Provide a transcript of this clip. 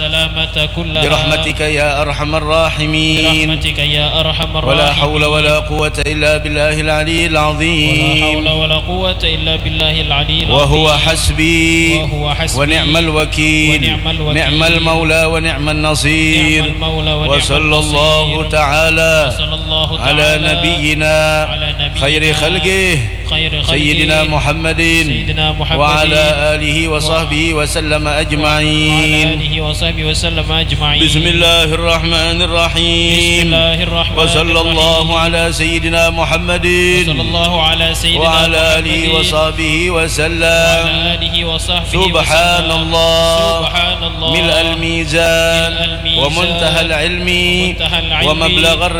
سلامة كلها برحمتك يا أرحم الراحمين. برحمتك يا أرحم الراحمين. ولا حول ولا قوة إلا بالله العلي العظيم. ولا حول ولا قوة إلا بالله العلي العظيم. وهو حسبي ونعم الوكيل. نعم المولى ونعم النصير. وصلى الله تعالى على نبينا خير خلقه سيدنا محمد وعلى آله وصحبه وسلم أجمعين. بسم الله الرحمن الرحيم. وصلى الله على سيدنا محمد وعلى آله وصحبه وسلم. سبحان الله ملء الميزان ومنتهى العلم ومبلغ